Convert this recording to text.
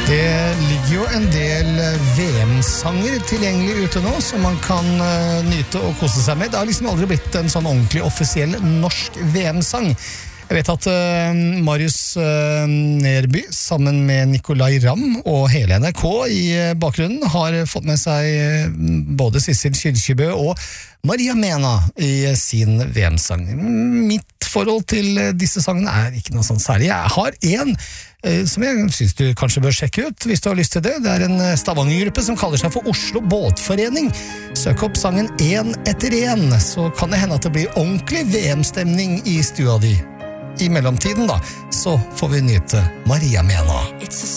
Det ligger jo en del VM-sanger tilgjengelig ute nå, som man kan nyte og kose seg med. Det har liksom aldri blitt en sånn ordentlig offisiell norsk VM-sang. Jeg vet at Marius Nerby sammen med Nicolai Ramm og hele NRK i bakgrunnen har fått med seg både Sissel Kyrkjebø og Maria Mena i sin VM-sang. Mitt forhold til disse sangene er ikke noe sånn særlig. Jeg har en som jeg synes du kanskje bør sjekke ut hvis du har lyst til det. Det er en Stavanger-gruppe som kaller seg for Oslo Båtforening. Søk opp sangen En etter en, så kan det hende at det blir ordentlig VM-stemning i stua di. I mellomtiden da, så får vi nyte Maria Mena.